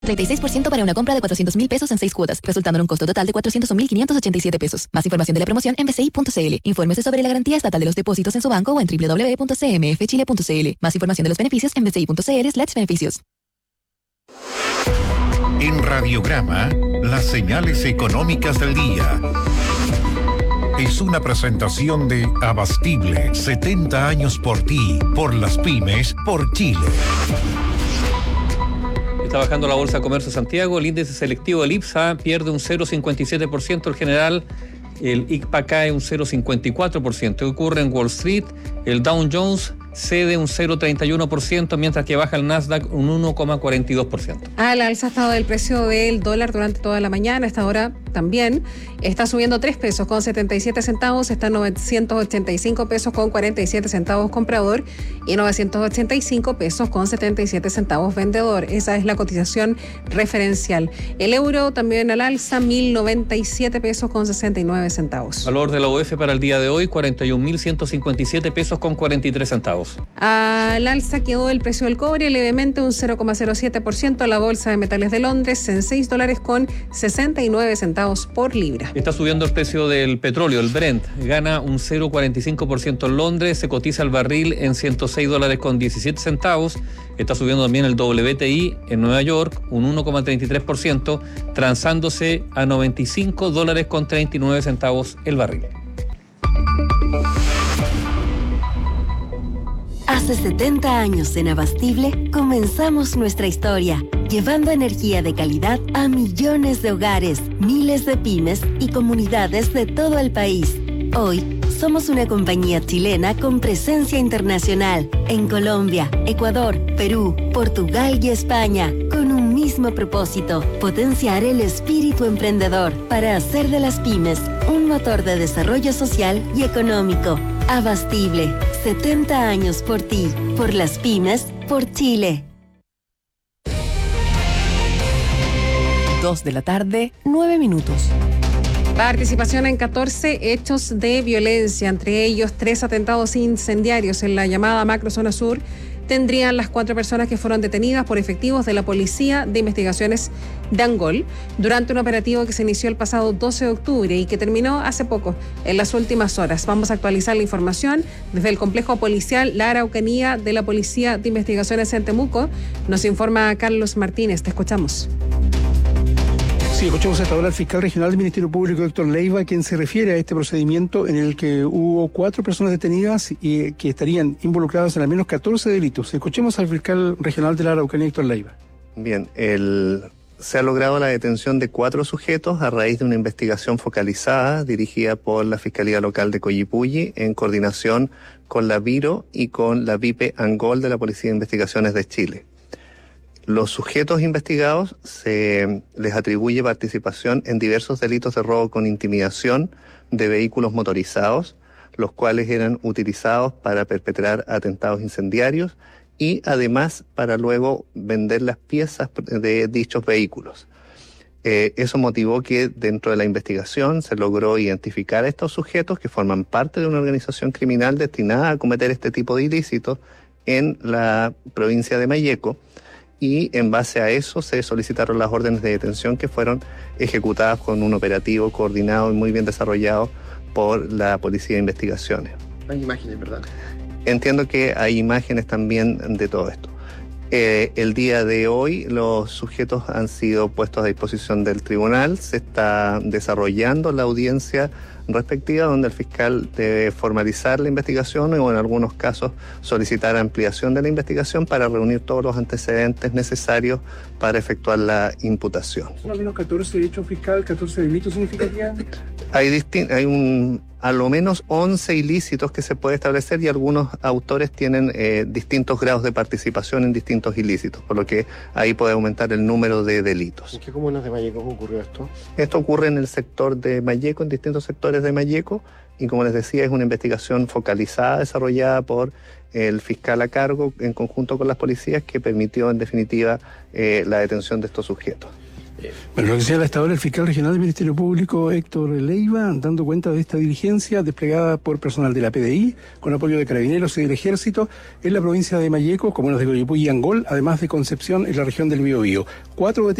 36% para una compra de 400.000 pesos en 6 cuotas, resultando en un costo total de 401.587 pesos. Más información de la promoción en bci.cl. Infórmese sobre la garantía estatal de los depósitos en su banco o en www.cmfchile.cl. Más información de los beneficios en bci.cl/beneficios. En Radiograma, las señales económicas del día. Es una presentación de Abastible, 70 años por ti, por las pymes, por Chile. Está bajando la Bolsa de Comercio de Santiago, el índice selectivo del IPSA pierde un 0,57%, el general, el ICPA cae un 0,54%. ¿Qué ocurre en Wall Street? El Dow Jones cede un 0,31%, mientras que baja el Nasdaq un 1,42%. Al alza ha estado el precio del dólar durante toda la mañana. A esta hora también está subiendo 3 pesos con 77 centavos, está en 985 pesos con 47 centavos comprador y 985 pesos con 77 centavos vendedor. Esa es la cotización referencial. El euro también al alza, 1.097 pesos con 69 centavos. Valor de la OF para el día de hoy, 41.157 pesos con 43 centavos. Al alza quedó el precio del cobre levemente un 0,07%, la bolsa de metales de Londres en $6 con 69 centavos por libra. Está subiendo el precio del petróleo, el Brent, gana un 0,45% en Londres, se cotiza el barril en $106 con 17 centavos. Está subiendo también el WTI en Nueva York, un 1,33%, transándose a $95 con 39 centavos el barril. Hace 70 años en Abastible comenzamos nuestra historia, llevando energía de calidad a millones de hogares, miles de pymes y comunidades de todo el país. Hoy somos una compañía chilena con presencia internacional en Colombia, Ecuador, Perú, Portugal y España, con un mismo propósito: potenciar el espíritu emprendedor para hacer de las pymes un motor de desarrollo social y económico. Abastible, 70 años por ti, por las pymes, por Chile. 2 de la tarde, 9 minutos. Participación en 14 hechos de violencia, entre ellos 3 atentados incendiarios en la llamada Macrozona Sur. Tendrían las 4 personas que fueron detenidas por efectivos de la Policía de Investigaciones de Angol durante un operativo que se inició el pasado 12 de octubre y que terminó hace poco, en las últimas horas. Vamos a actualizar la información desde el complejo policial La Araucanía de la Policía de Investigaciones en Temuco. Nos informa Carlos Martínez, te escuchamos. Sí, escuchamos hasta ahora al fiscal regional del Ministerio Público, Héctor Leiva, quien se refiere a este procedimiento en el que hubo 4 personas detenidas y que estarían involucradas en al menos 14 delitos. Escuchemos al fiscal regional de la Araucanía, Héctor Leiva. Bien, se ha logrado la detención de 4 sujetos a raíz de una investigación focalizada dirigida por la Fiscalía Local de Coyipulli en coordinación con la Viro y con la VIPE Angol de la Policía de Investigaciones de Chile. Los sujetos investigados se les atribuye participación en diversos delitos de robo con intimidación de vehículos motorizados, los cuales eran utilizados para perpetrar atentados incendiarios y además para luego vender las piezas de dichos vehículos. Eso motivó que dentro de la investigación se logró identificar a estos sujetos que forman parte de una organización criminal destinada a cometer este tipo de ilícitos en la provincia de Malleco. Y en base a eso se solicitaron las órdenes de detención que fueron ejecutadas con un operativo coordinado y muy bien desarrollado por la Policía de Investigaciones. Hay imágenes, ¿verdad? Entiendo que hay imágenes también de todo esto. El día de hoy los sujetos han sido puestos a disposición del tribunal, se está desarrollando la audiencia respectiva donde el fiscal debe formalizar la investigación o en algunos casos solicitar ampliación de la investigación para reunir todos los antecedentes necesarios para efectuar la imputación. ¿Son al menos 14 hechos fiscal, 14 delitos significativos? Hay a lo menos 11 ilícitos que se puede establecer y algunos autores tienen distintos grados de participación en distintos ilícitos, por lo que ahí puede aumentar el número de delitos. ¿En qué comunas de Malleco ocurrió esto? Esto ocurre en el sector de Malleco, en distintos sectores de Malleco, y como les decía, es una investigación focalizada, desarrollada por el fiscal a cargo en conjunto con las policías, que permitió en definitiva la detención de estos sujetos. Bueno, lo que señala hasta ahora el fiscal regional del Ministerio Público, Héctor Leiva, dando cuenta de esta diligencia desplegada por personal de la PDI, con apoyo de Carabineros y del Ejército, en la provincia de Malleco, comunas de Coyipulli y Angol, además de Concepción, en la región del Biobío. 4